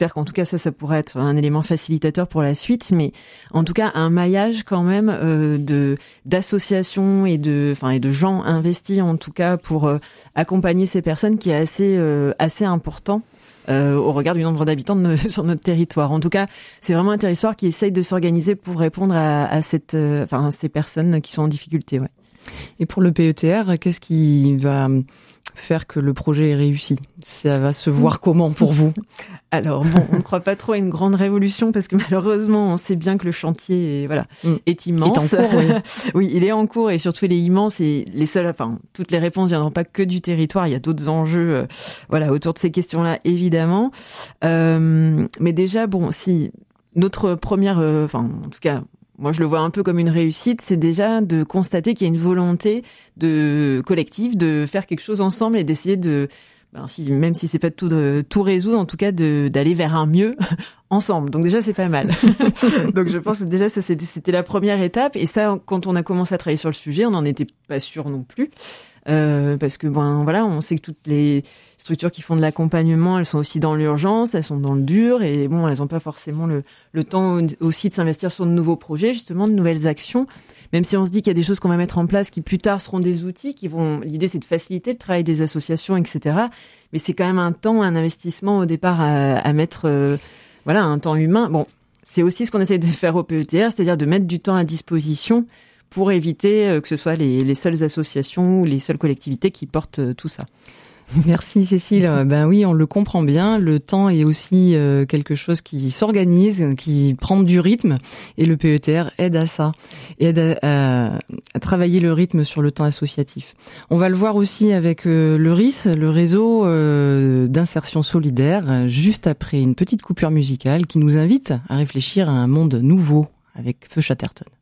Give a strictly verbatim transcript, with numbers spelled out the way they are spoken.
j'espère qu'en tout cas ça, ça pourrait être un élément facilitateur pour la suite, mais en tout cas un maillage quand même euh, de d'associations et de, enfin et de gens investis en tout cas pour euh, accompagner ces personnes qui est assez euh, assez important. Euh, au regard du nombre d'habitants de nos, sur notre territoire. En tout cas, c'est vraiment un territoire qui essaye de s'organiser pour répondre à, à cette, euh, enfin, à ces personnes qui sont en difficulté. Ouais. Et pour le P E T R, qu'est-ce qui va faire que le projet est réussi? Ça va se voir comment pour vous? Alors bon, on ne croit pas trop à une grande révolution parce que malheureusement, on sait bien que le chantier est, voilà, mmh. est immense. Il est en cours, oui. Oui, il est en cours et surtout il est immense et les seules, enfin, toutes les réponses viendront pas que du territoire. Il y a d'autres enjeux, euh, voilà, autour de ces questions-là, évidemment. Euh, mais déjà, bon, si notre première, euh, enfin, en tout cas, moi, je le vois un peu comme une réussite, c'est déjà de constater qu'il y a une volonté de collective de faire quelque chose ensemble et d'essayer de, ben, si, même si c'est pas de tout, de tout résoudre, en tout cas de d'aller vers un mieux ensemble. Donc déjà, c'est pas mal. Donc je pense que déjà, ça c'était, c'était la première étape. Et ça, quand on a commencé à travailler sur le sujet, on n'en était pas sûr non plus. Euh, parce que ben voilà, on sait que toutes les structures qui font de l'accompagnement, elles sont aussi dans l'urgence, elles sont dans le dur et bon, elles n'ont pas forcément le, le temps aussi de s'investir sur de nouveaux projets, justement de nouvelles actions. Même si on se dit qu'il y a des choses qu'on va mettre en place qui plus tard seront des outils qui vont. L'idée c'est de faciliter le travail des associations, et cetera. Mais c'est quand même un temps, un investissement au départ à, à mettre, euh, voilà, un temps humain. Bon, c'est aussi ce qu'on essaie de faire au P E T R, c'est-à-dire de mettre du temps à disposition pour éviter que ce soit les, les seules associations ou les seules collectivités qui portent tout ça. Merci Cécile. Ben oui, on le comprend bien. Le temps est aussi euh, quelque chose qui s'organise, qui prend du rythme, et le P E T R aide à ça, aide à, à, à travailler le rythme sur le temps associatif. On va le voir aussi avec euh, le R I S, le réseau euh, d'insertion solidaire, juste après une petite coupure musicale qui nous invite à réfléchir à un monde nouveau avec Feu Chatterton.